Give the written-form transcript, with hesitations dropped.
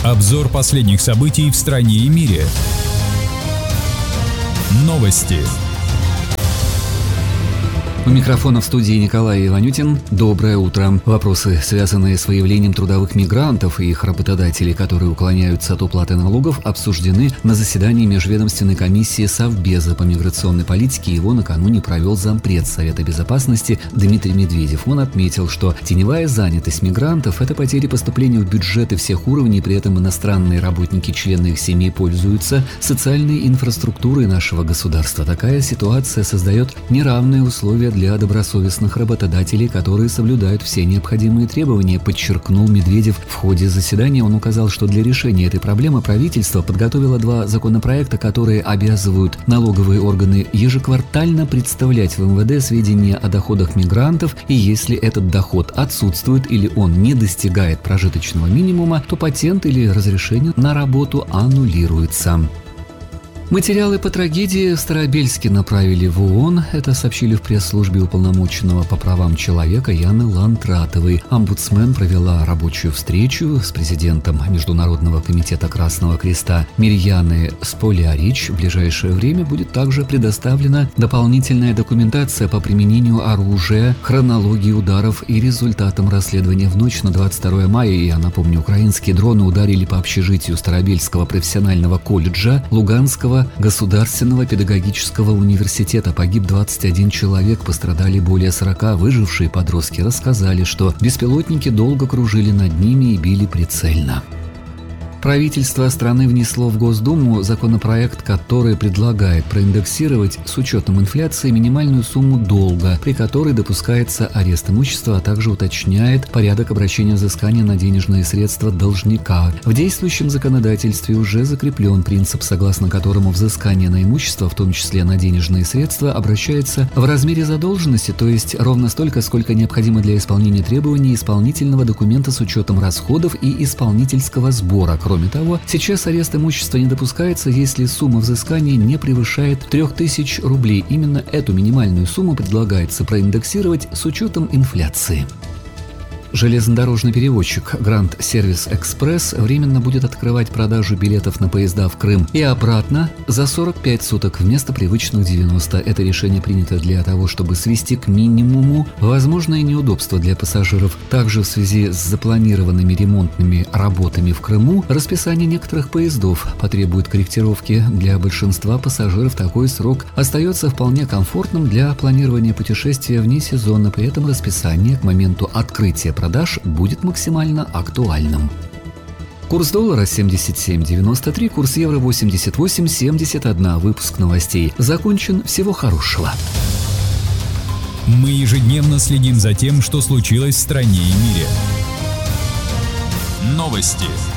Обзор последних событий в стране и мире. Новости. У микрофона в студии Николай Иванютин. Доброе утро. Вопросы, связанные с выявлением трудовых мигрантов и их работодателей, которые уклоняются от уплаты налогов, обсуждены на заседании Межведомственной комиссии Совбеза по миграционной политике. Его накануне провел зампред Совета Безопасности Дмитрий Медведев. Он отметил, что теневая занятость мигрантов – это потери поступления в бюджеты всех уровней, при этом иностранные работники, члены их семей пользуются социальной инфраструктурой нашего государства. Такая ситуация создает неравные условия для добросовестных работодателей, которые соблюдают все необходимые требования, подчеркнул Медведев. В ходе заседания он указал, что для решения этой проблемы правительство подготовило 2 законопроекта, которые обязывают налоговые органы ежеквартально представлять в МВД сведения о доходах мигрантов, и если этот доход отсутствует или он не достигает прожиточного минимума, то патент или разрешение на работу аннулируется. Материалы по трагедии в Старобельске направили в ООН. Это сообщили в пресс-службе уполномоченного по правам человека Яны Лантратовой. Омбудсмен провела рабочую встречу с президентом Международного комитета Красного Креста Мирьяной Сполярич. В ближайшее время будет также предоставлена дополнительная документация по применению оружия, хронологии ударов и результатам расследования. В ночь на 22 мая, я напомню, украинские дроны ударили по общежитию Старобельского профессионального колледжа, Луганского Государственного педагогического университета. Погиб 21 человек, пострадали более 40. Выжившие подростки рассказали, что беспилотники долго кружили над ними и били прицельно. Правительство страны внесло в Госдуму законопроект, который предлагает проиндексировать с учетом инфляции минимальную сумму долга, при которой допускается арест имущества, а также уточняет порядок обращения взыскания на денежные средства должника. В действующем законодательстве уже закреплен принцип, согласно которому взыскание на имущество, в том числе на денежные средства, обращается в размере задолженности, то есть ровно столько, сколько необходимо для исполнения требований исполнительного документа с учетом расходов и исполнительского сбора. Кроме того, сейчас арест имущества не допускается, если сумма взыскания не превышает 3000 рублей. Именно эту минимальную сумму предлагается проиндексировать с учетом инфляции. Железнодорожный перевозчик Grand Service Express временно будет открывать продажу билетов на поезда в Крым и обратно за 45 суток вместо привычных 90. Это решение принято для того, чтобы свести к минимуму возможные неудобства для пассажиров. Также в связи с запланированными ремонтными работами в Крыму расписание некоторых поездов потребует корректировки. Для большинства пассажиров такой срок остается вполне комфортным для планирования путешествия вне сезона. При этом расписание к моменту открытия продаж будет максимально актуальным. Курс доллара 77.93, курс евро 88.71. Выпуск новостей закончен. Всего хорошего. Мы ежедневно следим за тем, что случилось в стране и мире. Новости.